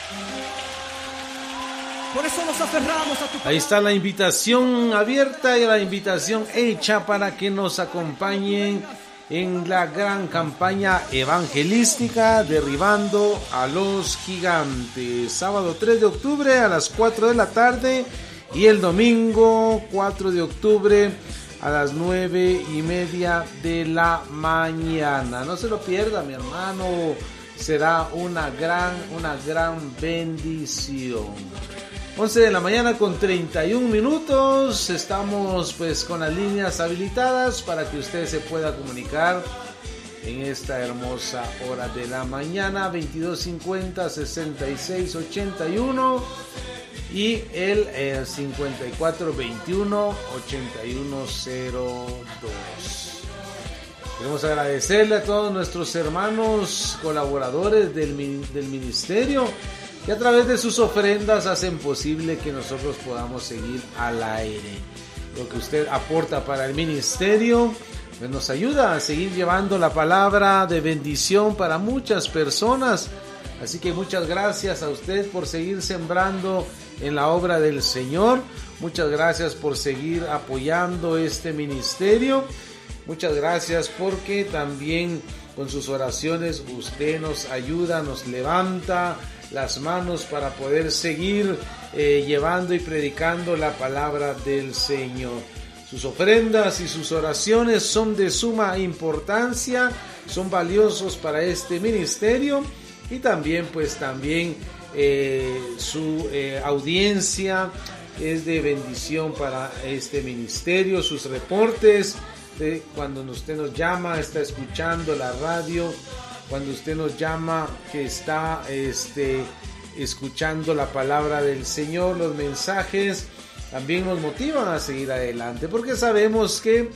Por eso nos aferramos a tu palabra. Ahí está la invitación abierta y la invitación hecha para que nos acompañen en la gran campaña evangelística Derribando a los Gigantes. Sábado 3 de octubre a las 4 de la tarde y el domingo 4 de octubre a las 9:30 de la mañana. No se lo pierda, mi hermano. Será una gran bendición. 11 de la mañana con 31 minutos. Estamos pues con las líneas habilitadas para que usted se pueda comunicar en esta hermosa hora de la mañana. 2250-6681 y el 5421-8102. Queremos agradecerle a todos nuestros hermanos colaboradores del ministerio que a través de sus ofrendas hacen posible que nosotros podamos seguir al aire. Lo que usted aporta para el ministerio pues nos ayuda a seguir llevando la palabra de bendición para muchas personas. Así que muchas gracias a usted por seguir sembrando en la obra del Señor. Muchas gracias por seguir apoyando este ministerio. Muchas gracias porque también con sus oraciones usted nos ayuda, nos levanta las manos para poder seguir llevando y predicando la palabra del Señor. Sus ofrendas y sus oraciones son de suma importancia, son valiosos para este ministerio y también su audiencia es de bendición para este ministerio. Sus reportes de cuando usted nos llama, está escuchando la radio, cuando usted nos llama que está escuchando la palabra del Señor, los mensajes también nos motivan a seguir adelante, porque sabemos que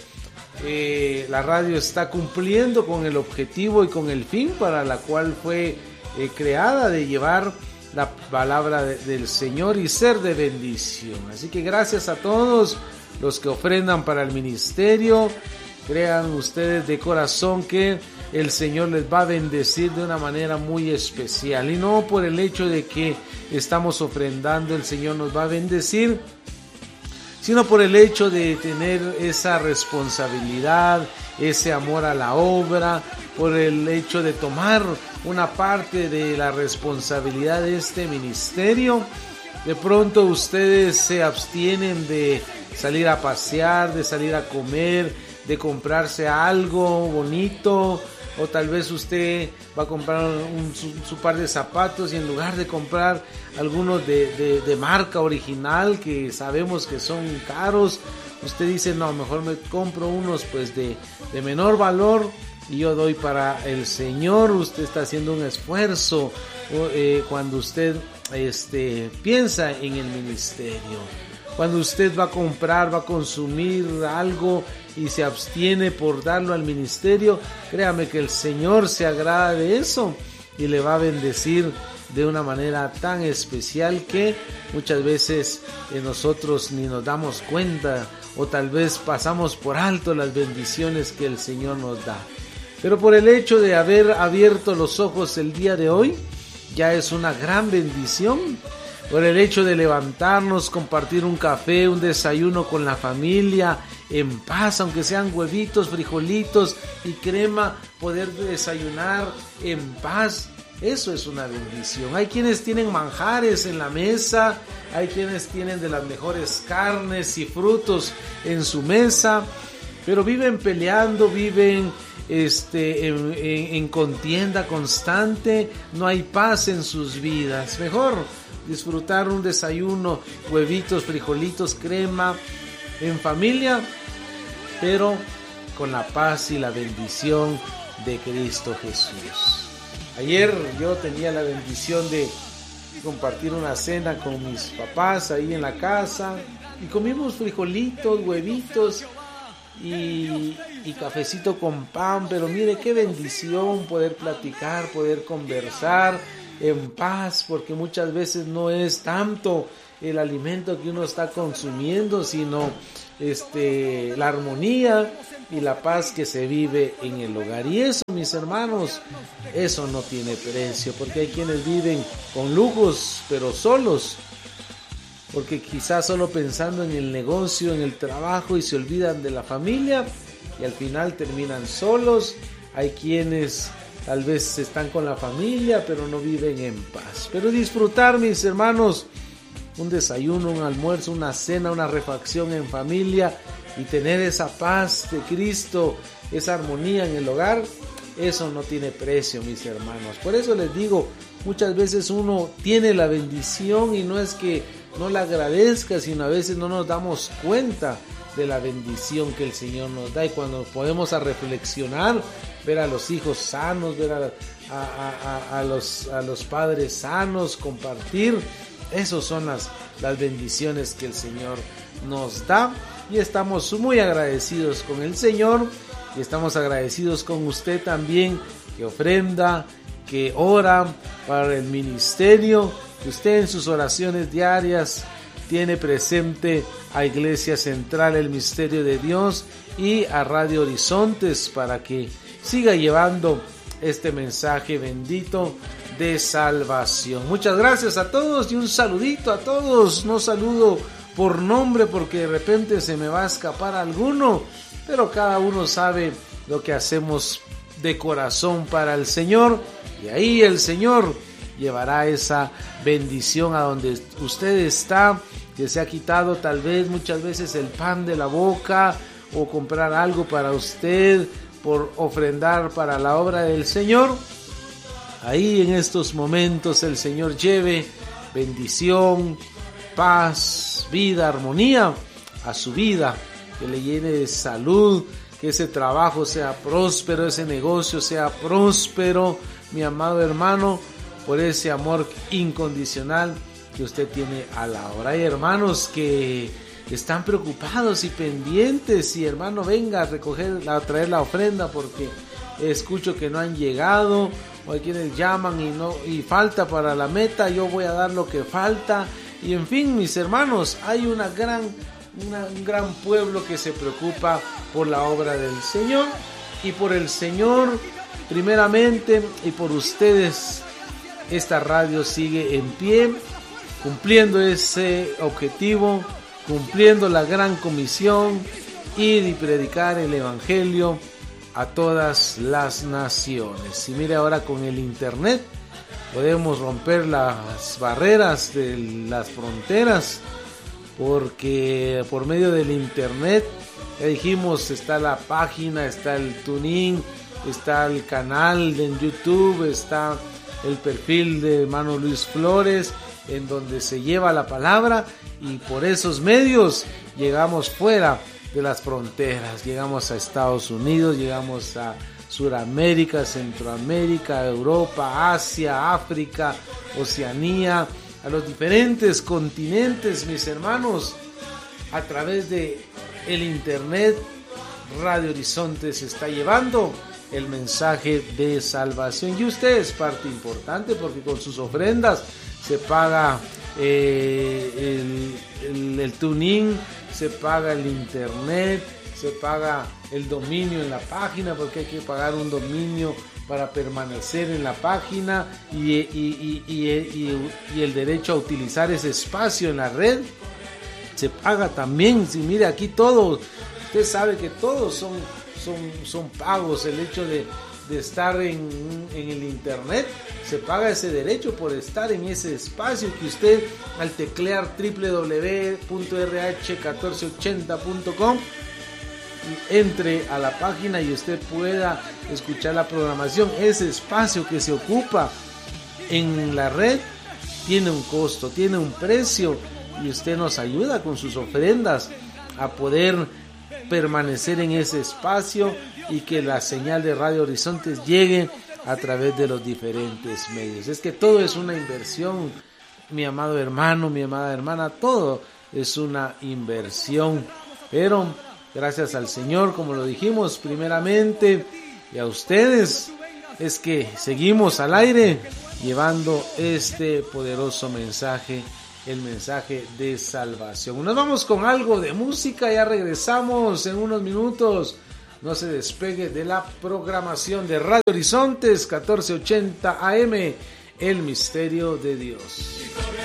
la radio está cumpliendo con el objetivo y con el fin para la cual fue creada, de llevar la palabra del Señor y ser de bendición. Así que gracias a todos los que ofrendan para el ministerio. Crean ustedes de corazón que el Señor les va a bendecir de una manera muy especial, y no por el hecho de que estamos ofrendando el Señor nos va a bendecir, sino por el hecho de tener esa responsabilidad, ese amor a la obra, por el hecho de tomar una parte de la responsabilidad de este ministerio. De pronto ustedes se abstienen de salir a pasear, de salir a comer, de comprarse algo bonito, o tal vez usted va a comprar su par de zapatos y en lugar de comprar algunos de marca original que sabemos que son caros, usted dice no, mejor me compro unos pues de menor valor y yo doy para el Señor. Usted está haciendo un esfuerzo cuando usted piensa en el ministerio. Cuando usted va a comprar, va a consumir algo y se abstiene por darlo al ministerio, créame que el Señor se agrada de eso y le va a bendecir de una manera tan especial que muchas veces nosotros ni nos damos cuenta, o tal vez pasamos por alto las bendiciones que el Señor nos da. Pero por el hecho de haber abierto los ojos el día de hoy, ya es una gran bendición. Por el hecho de levantarnos, compartir un café, un desayuno con la familia, en paz, aunque sean huevitos, frijolitos y crema, poder desayunar en paz, eso es una bendición. Hay quienes tienen manjares en la mesa, hay quienes tienen de las mejores carnes y frutos en su mesa, pero viven peleando, viven en contienda constante, no hay paz en sus vidas. Mejor disfrutar un desayuno, huevitos, frijolitos, crema, en familia, pero con la paz y la bendición de Cristo Jesús. Ayer yo tenía la bendición de compartir una cena con mis papás ahí en la casa y comimos frijolitos, huevitos y cafecito con pan, pero mire qué bendición poder platicar, poder conversar en paz, porque muchas veces no es tanto el alimento que uno está consumiendo, sino la armonía y la paz que se vive en el hogar. Y eso, mis hermanos, eso no tiene precio, porque hay quienes viven con lujos, pero solos, porque quizás solo pensando en el negocio, en el trabajo, y se olvidan de la familia y al final terminan solos. Hay quienes tal vez están con la familia, pero no viven en paz. Pero disfrutar, mis hermanos, un desayuno, un almuerzo, una cena, una refacción en familia y tener esa paz de Cristo, esa armonía en el hogar, eso no tiene precio, mis hermanos. Por eso les digo, muchas veces uno tiene la bendición y no es que no la agradezca, sino a veces no nos damos cuenta de la bendición que el Señor nos da. Y cuando podemos a reflexionar, ver a los hijos sanos, ver a los padres sanos, compartir, esas son las bendiciones que el Señor nos da. Y estamos muy agradecidos con el Señor y estamos agradecidos con usted también, que ofrenda, que ora para el ministerio, que usted en sus oraciones diarias tiene presente a Iglesia Central, el Misterio de Dios, y a Radio Horizontes para que siga llevando este mensaje bendito de salvación. Muchas gracias a todos y un saludito a todos. No saludo por nombre porque de repente se me va a escapar alguno, pero cada uno sabe lo que hacemos de corazón para el Señor, y ahí el Señor llevará esa bendición a donde usted está, que se ha quitado tal vez muchas veces el pan de la boca o comprar algo para usted por ofrendar para la obra del Señor. Ahí en estos momentos el Señor lleve bendición, paz, vida, armonía a su vida, que le llene de salud, que ese trabajo sea próspero, ese negocio sea próspero, mi amado hermano, por ese amor incondicional que usted tiene a la obra. Hay hermanos que están preocupados y pendientes, y hermano, venga a traer la ofrenda porque escucho que no han llegado, o hay quienes llaman y falta para la meta, yo voy a dar lo que falta. Y en fin, mis hermanos, hay un gran pueblo que se preocupa por la obra del Señor y por el Señor primeramente, y por ustedes. Esta radio sigue en pie, cumpliendo ese objetivo, cumpliendo la gran comisión, ir y predicar el Evangelio a todas las naciones. Y mire, ahora con el internet podemos romper las barreras de las fronteras, porque por medio del internet, ya dijimos, está la página, está el TuneIn, está el canal en YouTube, está el perfil de hermano Luis Flores, en donde se lleva la palabra, y por esos medios llegamos fuera de las fronteras, llegamos a Estados Unidos, llegamos a Suramérica, Centroamérica, Europa, Asia, África, Oceanía, a los diferentes continentes, mis hermanos. A través de el internet, Radio Horizontes está llevando el mensaje de salvación, y usted es parte importante, porque con sus ofrendas se paga el TuneIn, se paga el internet, se paga el dominio en la página, porque hay que pagar un dominio para permanecer en la página, y el derecho a utilizar ese espacio en la red se paga también. Si mire, aquí todo, usted sabe que todos son pagos. El hecho de estar en el internet, se paga ese derecho por estar en ese espacio, que usted al teclear www.rh1480.com entre a la página y usted pueda escuchar la programación. Ese espacio que se ocupa en la red tiene un costo, tiene un precio, y usted nos ayuda con sus ofrendas a poder permanecer en ese espacio y que la señal de Radio Horizontes llegue a través de los diferentes medios. Es que todo es una inversión, mi amado hermano, mi amada hermana, todo es una inversión, pero gracias al Señor, como lo dijimos primeramente, y a ustedes, es que seguimos al aire llevando este poderoso mensaje, el mensaje de salvación. Nos vamos con algo de música, ya regresamos en unos minutos. no se despegue de la programación de Radio Horizontes 1480 AM, El Misterio de Dios.